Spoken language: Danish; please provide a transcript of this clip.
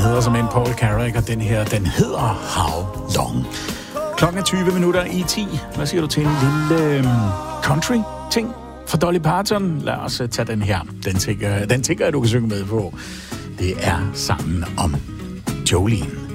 hedder som en Paul Carrack, og den her, den hedder How Long. Klokken er 20 minutter i 10. Hvad siger du til en lille country-ting fra Dolly Parton? Lad os tage den her. Den tænker jeg, du kan synge med på. Det er sangen om Jolene.